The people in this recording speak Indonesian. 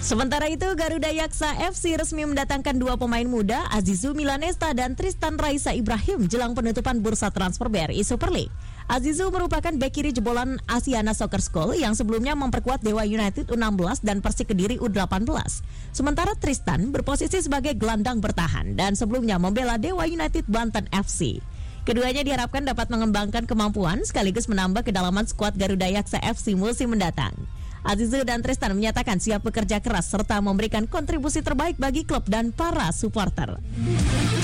Sementara itu, Garuda Yaksa FC resmi mendatangkan dua pemain muda, Azizu Milanesta dan Tristan Raisa Ibrahim jelang penutupan bursa transfer BRI Super League. Azizu merupakan bek kiri jebolan Asiana Soccer School yang sebelumnya memperkuat Dewa United U16 dan Persik Kediri U18. Sementara Tristan berposisi sebagai gelandang bertahan dan sebelumnya membela Dewa United Banten FC. Keduanya diharapkan dapat mengembangkan kemampuan sekaligus menambah kedalaman skuad Garuda Yaksa FC musim mendatang. Azizu dan Tristan menyatakan siap bekerja keras serta memberikan kontribusi terbaik bagi klub dan para supporter.